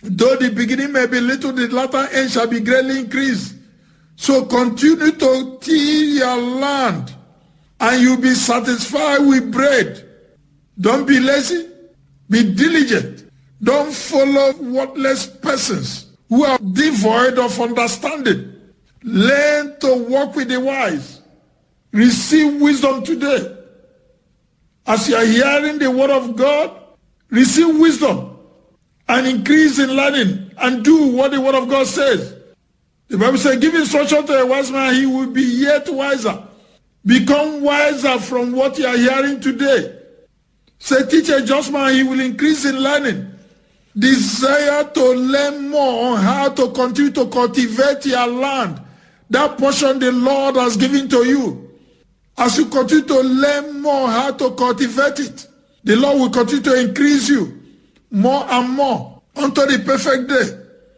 Though the beginning may be little, the latter end shall be greatly increased. So continue to till your land, and you'll be satisfied with bread. Don't be lazy. Be diligent. Don't follow worthless persons who are devoid of understanding. Learn to walk with the wise. Receive wisdom today. As you are hearing the word of God, receive wisdom and increase in learning and do what the word of God says. The Bible says, give instruction to a wise man, he will be yet wiser. Become wiser from what you are hearing today. Say, teach a just man, he will increase in learning. Desire to learn more on how to continue to cultivate your land, that portion the Lord has given to you. As you continue to learn more how to cultivate it, the Lord will continue to increase you more and more unto the perfect day.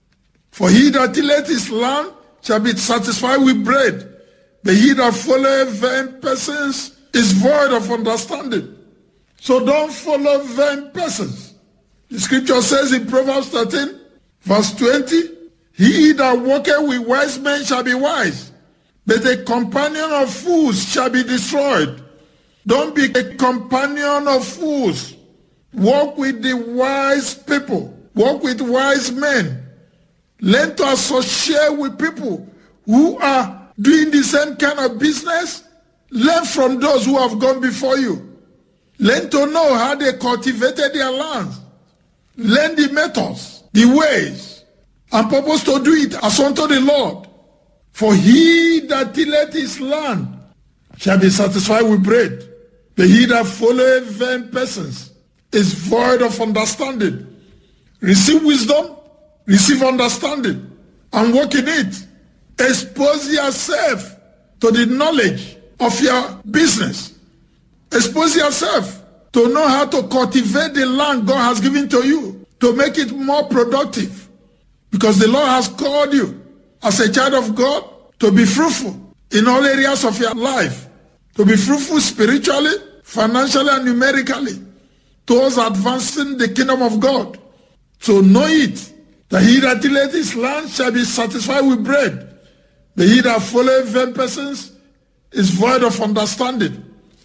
For he that tilleth his land shall be satisfied with bread, but he that followeth vain persons is void of understanding. So don't follow vain persons. The scripture says in Proverbs 13, verse 20, he that walketh with wise men shall be wise, but a companion of fools shall be destroyed. Don't be a companion of fools. Walk with the wise people. Walk with wise men. Learn to associate with people who are doing the same kind of business. Learn from those who have gone before you. Learn to know how they cultivated their lands. Learn the methods, the ways, and purpose to do it as unto the Lord. For he that tilleth his land shall be satisfied with bread, but he that followeth vain persons is void of understanding. Receive wisdom, receive understanding, and walk in it. Expose yourself to the knowledge of your business. Expose yourself to know how to cultivate the land God has given to you, to make it more productive. Because the Lord has called you as a child of God to be fruitful in all areas of your life, to be fruitful spiritually, financially, and numerically, towards advancing the kingdom of God. So know it, that he that tilleth his land shall be satisfied with bread, but he that followeth vain persons is void of understanding.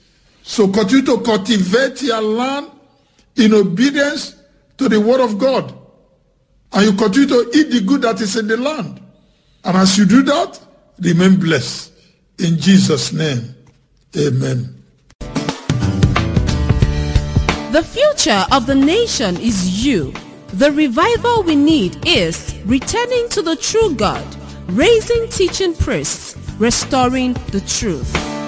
So continue to cultivate your land in obedience to the word of God, and you continue to eat the good that is in the land. And as you do that, remain blessed. In Jesus' name, amen. The future of the nation is you. The revival we need is returning to the true God, raising teaching priests, restoring the truth.